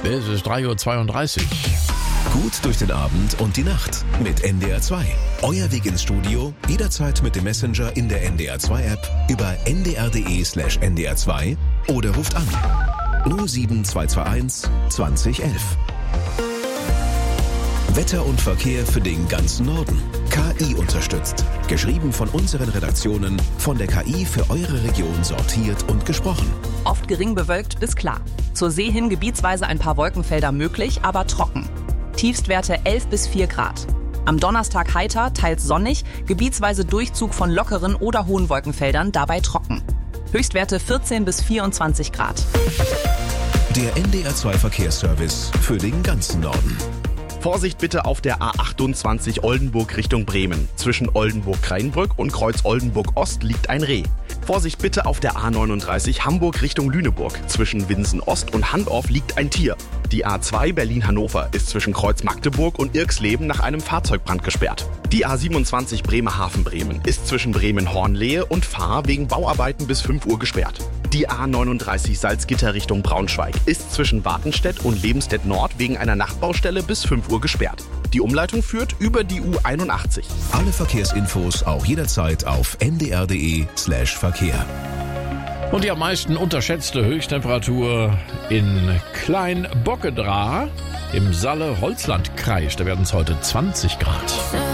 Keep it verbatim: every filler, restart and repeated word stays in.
Es ist drei Uhr zweiunddreißig. Gut durch den Abend und die Nacht mit N D R zwei. Euer Weg ins Studio, jederzeit mit dem Messenger in der N D R zwei App, über n d r punkt d e slash n d r zwei oder ruft an null sieben zwei zwei eins zwanzig elf. Wetter und Verkehr für den ganzen Norden. K I unterstützt. Geschrieben von unseren Redaktionen, von der K I für eure Region sortiert und gesprochen. Oft gering bewölkt bis klar. Zur See hin gebietsweise ein paar Wolkenfelder möglich, aber trocken. Tiefstwerte elf bis vier Grad. Am Donnerstag heiter, teils sonnig, gebietsweise Durchzug von lockeren oder hohen Wolkenfeldern, dabei trocken. Höchstwerte vierzehn bis vierundzwanzig Grad. Der N D R zwei Verkehrsservice für den ganzen Norden. Vorsicht bitte auf der A achtundzwanzig Oldenburg Richtung Bremen. Zwischen Oldenburg-Kreinbrück und Kreuz Oldenburg-Ost liegt ein Reh. Vorsicht bitte auf der A neununddreißig Hamburg Richtung Lüneburg. Zwischen Winsen-Ost und Handorf liegt ein Tier. Die A zwei Berlin-Hannover ist zwischen Kreuz Magdeburg und Irksleben nach einem Fahrzeugbrand gesperrt. Die A siebenundzwanzig Bremerhaven-Bremen ist zwischen Bremen-Hornlehe und Fahr wegen Bauarbeiten bis fünf Uhr gesperrt. Die A neununddreißig Salzgitter Richtung Braunschweig ist zwischen Wartenstedt und Lebenstedt Nord wegen einer Nachtbaustelle bis fünf Uhr gesperrt. Die Umleitung führt über die U einundachtzig. Alle Verkehrsinfos auch jederzeit auf n d r punkt d e slash Verkehr. Und die am meisten unterschätzte Höchsttemperatur in Kleinbockedra im Saale-Holzland-Kreis. Da werden es heute zwanzig Grad.